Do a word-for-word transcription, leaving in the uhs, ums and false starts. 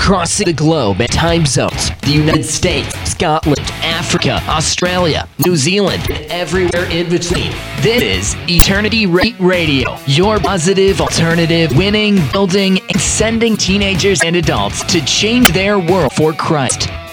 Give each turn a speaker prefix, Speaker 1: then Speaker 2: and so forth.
Speaker 1: crossing the globe and time zones, the United States, Scotland, Africa, Australia, New Zealand, and everywhere in between. This is Eternity Rate Radio, your positive alternative, winning, building, and sending teenagers and adults to change their world for Christ.